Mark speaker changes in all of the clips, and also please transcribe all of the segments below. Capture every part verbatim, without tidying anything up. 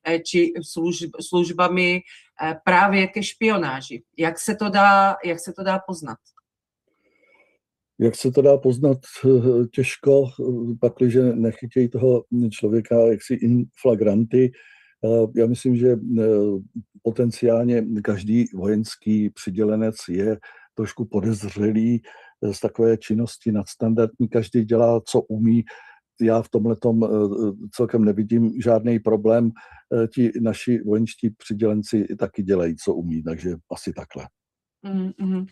Speaker 1: či služb, službami právě ke špionáži. Jak se to dá, jak se to dá poznat?
Speaker 2: Jak se to dá poznat? Těžko, pakliže nechytějí toho člověka jaksi in flagranti. Já myslím, že potenciálně každý vojenský přidělenec je trošku podezřelý z takové činnosti nadstandardní. Každý dělá, co umí. Já v tomhletom celkem nevidím žádný problém. Ti naši vojenští přidělenci taky dělají, co umí, takže asi takhle.
Speaker 1: Mm-hmm.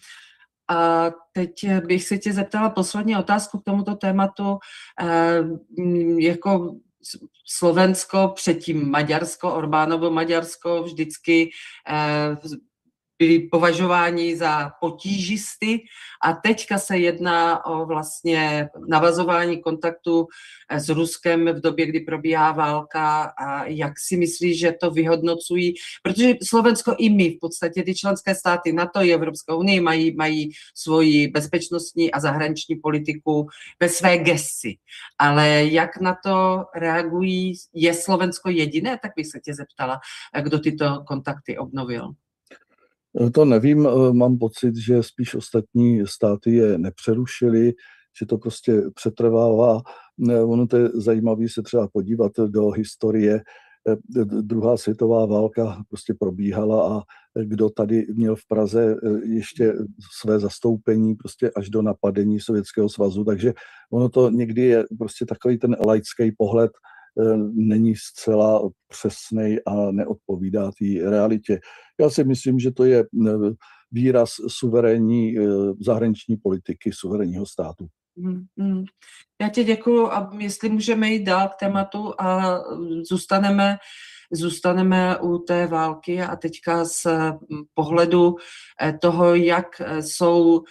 Speaker 1: A teď bych se tě zeptala poslední otázku k tomuto tématu. E, jako Slovensko, předtím Maďarsko, Orbánovo Maďarsko vždycky e, byli považováni za potížisty a teďka se jedná o vlastně navazování kontaktu s Ruskem v době, kdy probíhá válka a jak si myslíš, že to vyhodnocují, protože Slovensko i my, v podstatě ty členské státy NATO i Evropské unie mají, mají svoji bezpečnostní a zahraniční politiku ve své gesci, ale jak na to reagují, je Slovensko jediné, tak bych se tě zeptala, kdo tyto kontakty obnovil.
Speaker 2: To nevím, mám pocit, že spíš ostatní státy je nepřerušily, že to prostě přetrvává. Ono to je zajímavé se třeba podívat do historie. Druhá světová válka prostě probíhala a kdo tady měl v Praze ještě své zastoupení prostě až do napadení Sovětského svazu, takže ono to někdy je prostě takový ten laický pohled, není zcela přesnej a neodpovídá té realitě. Já si myslím, že to je výraz suverénní zahraniční politiky suverénního státu.
Speaker 1: Hmm, hmm. Já ti děkuju a jestli můžeme jít dál k tématu a zůstaneme, zůstaneme u té války a teďka z pohledu toho, jak jsou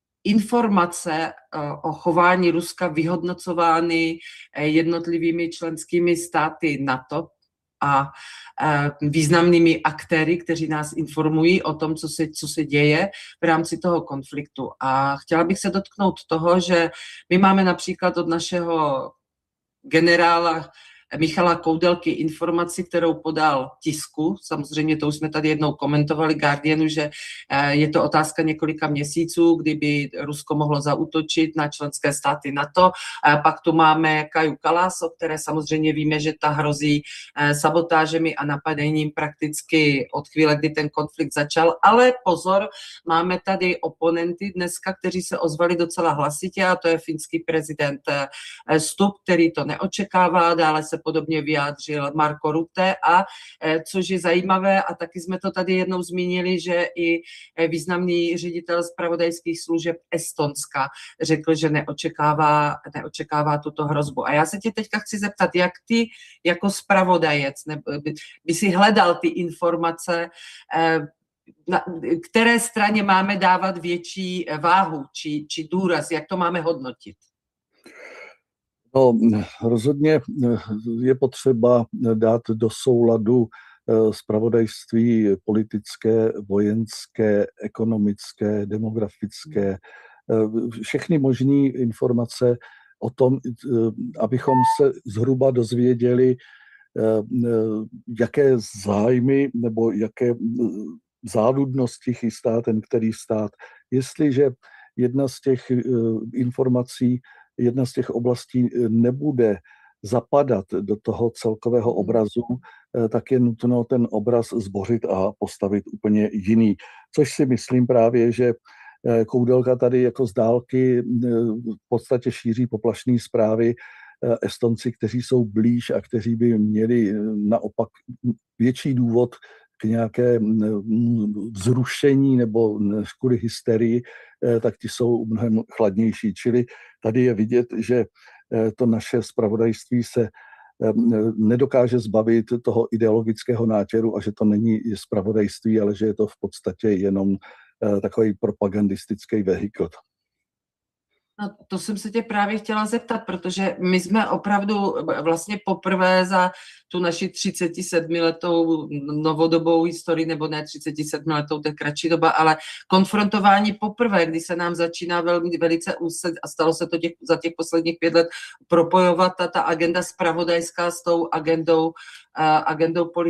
Speaker 1: informace o chování Ruska vyhodnocovány jednotlivými členskými státy NATO a významnými aktéry, kteří nás informují o tom, co se, co se děje v rámci toho konfliktu. A chtěla bych se dotknout toho, že my máme například od našeho generála Michala Koudelky informaci, kterou podal tisku. Samozřejmě to už jsme tady jednou komentovali Guardianu, že je to otázka několika měsíců, kdyby Rusko mohlo zaútočit na členské státy NATO. Pak tu máme Kaju Kallas, o které samozřejmě víme, že ta hrozí sabotážemi a napadením prakticky od chvíle, kdy ten konflikt začal. Ale pozor, máme tady oponenty dneska, kteří se ozvali docela hlasitě a to je finský prezident Stubb, který to neočekává, dále se podobně vyjádřil Marko Rutte a což je zajímavé a taky jsme to tady jednou zmínili, že i významný ředitel zpravodajských služeb Estonska řekl, že neočekává, neočekává tuto hrozbu. A já se tě teďka chci zeptat, jak ty jako zpravodajec by, by si hledal ty informace, na které straně máme dávat větší váhu či, či důraz, jak to máme hodnotit?
Speaker 2: No, rozhodně je potřeba dát do souladu zpravodajství politické, vojenské, ekonomické, demografické, všechny možné informace o tom, abychom se zhruba dozvěděli, jaké zájmy nebo jaké záludnosti chystá ten který stát. Jestliže jedna z těch informací jedna z těch oblastí nebude zapadat do toho celkového obrazu, tak je nutno ten obraz zbořit a postavit úplně jiný. Což si myslím právě, že Koudelka tady jako z dálky v podstatě šíří poplašné zprávy. Estonci, kteří jsou blíž a kteří by měli naopak větší důvod k nějaké vzrušení nebo kvůli hysterii, tak ti jsou mnohem chladnější. Čili tady je vidět, že to naše zpravodajství se nedokáže zbavit toho ideologického nátěru a že to není zpravodajství, ale že je to v podstatě jenom takový propagandistický vehikl.
Speaker 1: No, to jsem se tě právě chtěla zeptat, protože my jsme opravdu vlastně poprvé za tu naši třicetisedmiletou novodobou historii, nebo ne třicetisedmiletou, to je kratší doba, ale konfrontování poprvé, kdy se nám začíná velmi, velice úzce, a stalo se to těch, za těch posledních pět let, propojovat ta, ta agenda zpravodajská s tou agendou, uh, agendou politiky.